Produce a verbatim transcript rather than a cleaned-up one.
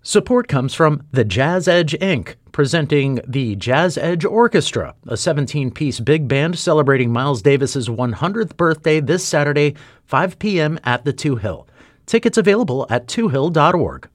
Support comes from the Jazz Edge, Incorporated, presenting the Jazz Edge Orchestra, a seventeen-piece big band celebrating Miles Davis's one hundredth birthday this Saturday, five p.m. at the Two Hill. Tickets available at two hill dot org.